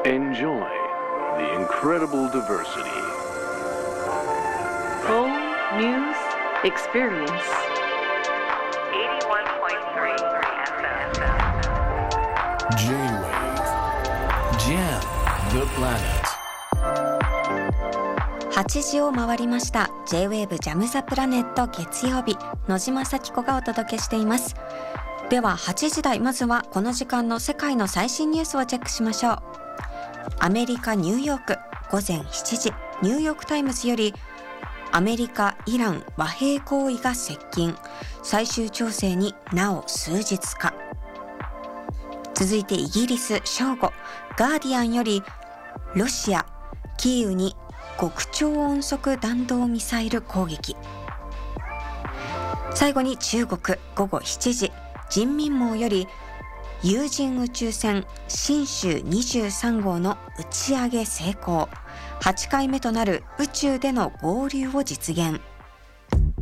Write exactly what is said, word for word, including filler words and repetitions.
Enjoy the incredible diversity. Full News Experience. eighty-one point three F M. J-Wave Jam the Planet。 はちじを回りました。 J-Wave Jam the Planet 月曜日、野島咲子がお届けしています。でははちじ台、まずはこの時間の世界の最新ニュースをチェックしましょう。アメリカ・ニューヨークごぜんしちじ、ニューヨークタイムズよりアメリカ・イラン和平合意が接近、最終調整になお数日か。続いてイギリス正午、ガーディアンよりロシアキーウに極超音速弾道ミサイル攻撃。最後に中国午後しちじ、人民網より有人宇宙船神舟にじゅうさん号の打ち上げ成功、はちかいめとなる宇宙での合流を実現。